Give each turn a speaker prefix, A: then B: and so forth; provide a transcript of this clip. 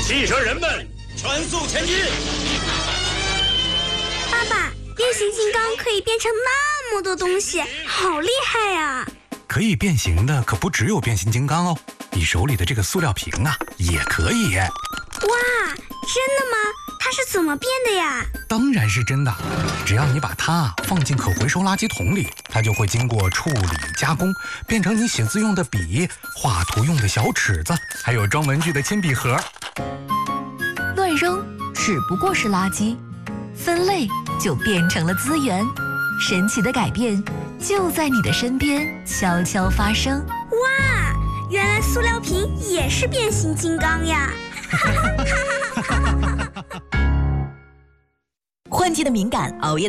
A: 汽车人们，全速前进！
B: 爸爸，变形金刚可以变成那么多东西，好厉害呀！
C: 可以变形的可不只有变形金刚哦，你手里的这个塑料瓶啊，也可以。
B: 哇，真的吗？它是怎么变的呀？
C: 当然是真的，只要你把它放进可回收垃圾桶里，它就会经过处理加工，变成你写字用的笔、画图用的小尺子，还有装文具的铅笔盒。
D: 乱扔只不过是垃圾，分类就变成了资源。神奇的改变就在你的身边悄悄发生。
B: 哇，原来塑料瓶也是变形金刚呀！
E: 换季的敏感，熬夜的